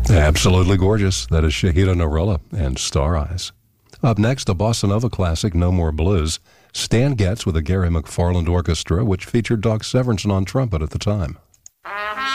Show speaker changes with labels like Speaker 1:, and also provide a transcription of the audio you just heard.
Speaker 1: Absolutely gorgeous. That is Shahida Norella and Star Eyes. Up next, a bossa nova classic, No More Blues. Stan Getz with the Gary McFarland Orchestra, which featured Doc Severinsen on trumpet at the time.